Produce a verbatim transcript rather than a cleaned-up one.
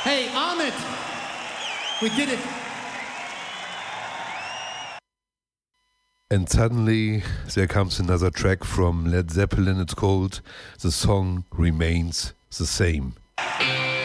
Hey, Ahmed, we did it. And suddenly there comes another track from Led Zeppelin. It's called The Song Remains the Same.